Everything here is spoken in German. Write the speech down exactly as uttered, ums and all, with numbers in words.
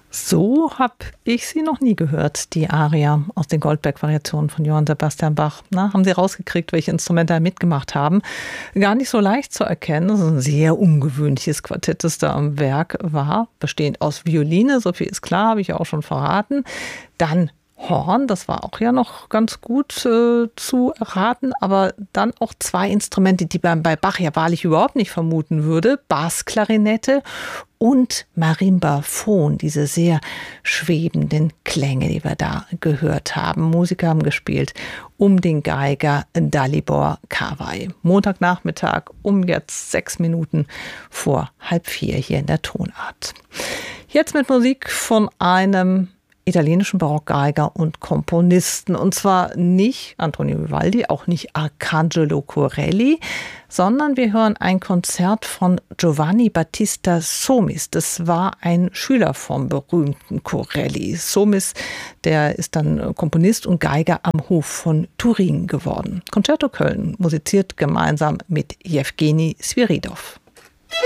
So habe ich sie noch nie gehört, die Aria aus den Goldberg-Variationen von Johann Sebastian Bach. Na, haben Sie rausgekriegt, welche Instrumente da mitgemacht haben? Gar nicht so leicht zu erkennen. Das ist ein sehr ungewöhnliches Quartett, das da am Werk war. Bestehend aus Violine, so viel ist klar, habe ich ja auch schon verraten. Dann Horn, das war auch ja noch ganz gut äh, zu erraten, aber dann auch zwei Instrumente, die man bei Bach ja wahrlich überhaupt nicht vermuten würde. Bassklarinette und Marimbaphon, diese sehr schwebenden Klänge, die wir da gehört haben. Musiker haben gespielt um den Geiger Dalibor Kawai. Montagnachmittag um jetzt sechs Minuten vor halb vier hier in der Tonart. Jetzt mit Musik von einem italienischen Barockgeiger und Komponisten. Und zwar nicht Antonio Vivaldi, auch nicht Arcangelo Corelli, sondern wir hören ein Konzert von Giovanni Battista Somis. Das war ein Schüler vom berühmten Corelli. Somis, der ist dann Komponist und Geiger am Hof von Turin geworden. Concerto Köln musiziert gemeinsam mit Jewgeni Sviridov.